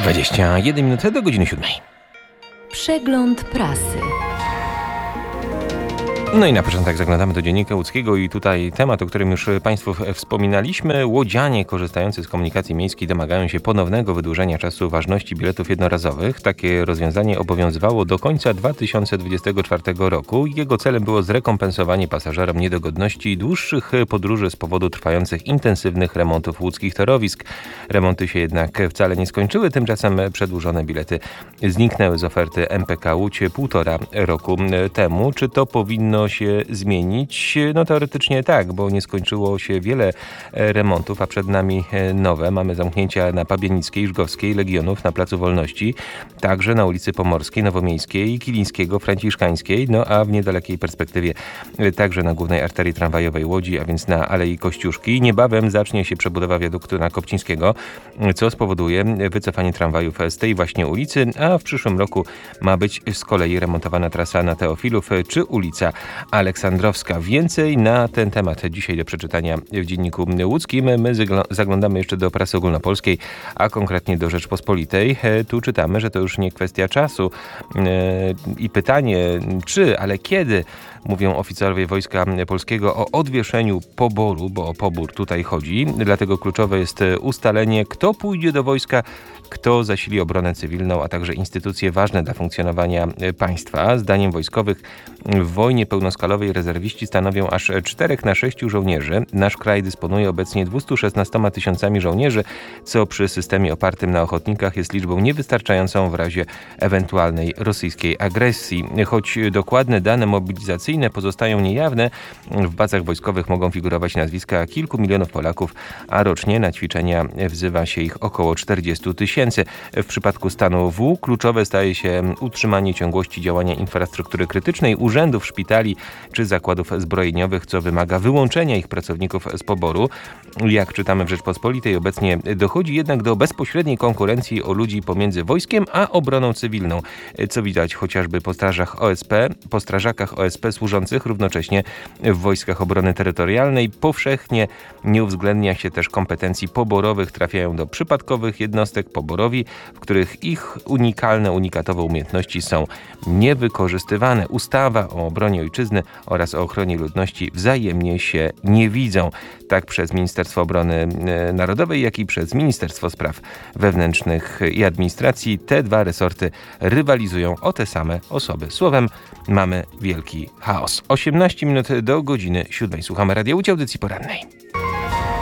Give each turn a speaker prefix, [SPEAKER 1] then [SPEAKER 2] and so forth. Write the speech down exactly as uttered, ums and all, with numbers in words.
[SPEAKER 1] dwadzieścia jeden minut do godziny siódmej.
[SPEAKER 2] Przegląd prasy.
[SPEAKER 1] No i na początek zaglądamy do Dziennika Łódzkiego i tutaj temat, o którym już Państwu wspominaliśmy. Łodzianie korzystający z komunikacji miejskiej domagają się ponownego wydłużenia czasu ważności biletów jednorazowych. Takie rozwiązanie obowiązywało do końca dwa tysiące dwudziestego czwartego roku. Jego celem było zrekompensowanie pasażerom niedogodności dłuższych podróży z powodu trwających intensywnych remontów łódzkich torowisk. Remonty się jednak wcale nie skończyły. Tymczasem przedłużone bilety zniknęły z oferty M P K Łódź półtora roku temu. Czy to powinno się zmienić? No teoretycznie tak, bo nie skończyło się wiele remontów, a przed nami nowe. Mamy zamknięcia na Pabianickiej, Żgowskiej, Legionów, na Placu Wolności, także na ulicy Pomorskiej, Nowomiejskiej, Kilińskiego, Franciszkańskiej, no a w niedalekiej perspektywie także na głównej arterii tramwajowej Łodzi, a więc na Alei Kościuszki. Niebawem zacznie się przebudowa wiaduktu na Kopcińskiego, co spowoduje wycofanie tramwajów z tej właśnie ulicy, a w przyszłym roku ma być z kolei remontowana trasa na Teofilów czy ulica Aleksandrowska. Więcej na ten temat dzisiaj do przeczytania w Dzienniku Łódzkim. My zaglądamy jeszcze do prasy ogólnopolskiej, a konkretnie do Rzeczpospolitej. Tu czytamy, że to już nie kwestia czasu i pytanie czy, ale kiedy, mówią oficerowie Wojska Polskiego o odwieszeniu poboru, bo o pobór tutaj chodzi. Dlatego kluczowe jest ustalenie, kto pójdzie do wojska, kto zasili obronę cywilną, a także instytucje ważne dla funkcjonowania państwa. Zdaniem wojskowych w wojnie pełnoskalowej rezerwiści stanowią aż czterech na sześciu żołnierzy. Nasz kraj dysponuje obecnie dwieście szesnaście tysiącami żołnierzy, co przy systemie opartym na ochotnikach jest liczbą niewystarczającą w razie ewentualnej rosyjskiej agresji. Choć dokładne dane mobilizacyjne pozostają niejawne, w bazach wojskowych mogą figurować nazwiska kilku milionów Polaków, a rocznie na ćwiczenia wzywa się ich około czterdzieści tysięcy. W przypadku stanu W kluczowe staje się utrzymanie ciągłości działania infrastruktury krytycznej, urzędów, szpitali czy zakładów zbrojeniowych, co wymaga wyłączenia ich pracowników z poboru. Jak czytamy w Rzeczpospolitej, obecnie dochodzi jednak do bezpośredniej konkurencji o ludzi pomiędzy wojskiem a obroną cywilną, co widać chociażby po strażach O S P, po strażakach O S P służących równocześnie w Wojskach Obrony Terytorialnej. Powszechnie nie uwzględnia się też kompetencji poborowych, trafiają do przypadkowych jednostek poborowi, w których ich unikalne, unikatowe umiejętności są niewykorzystywane. Ustawa o obronie ojczyzny oraz o ochronie ludności wzajemnie się nie widzą. Tak przez Ministerstwo Obrony Narodowej, jak i przez Ministerstwo Spraw Wewnętrznych i Administracji. Te dwa resorty rywalizują o te same osoby. Słowem, mamy wielki chaos. osiemnaście minut do godziny siódmej. Słuchamy Radia Łódź, audycji porannej.